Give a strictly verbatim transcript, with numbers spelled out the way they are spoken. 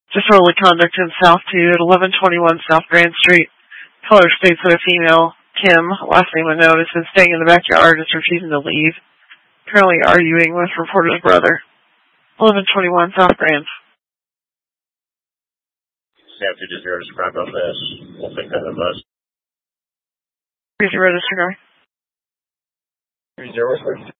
Disorderly conduct in South two at eleven twenty-one South Grand Street. Caller states that a female, Kim, last name unknown, has been staying in the backyard and is refusing to leave. Currently arguing with reporter's brother. eleven twenty-one South Grand. Staff two zero, describe on this. We'll take that of us. Please register car. three zero,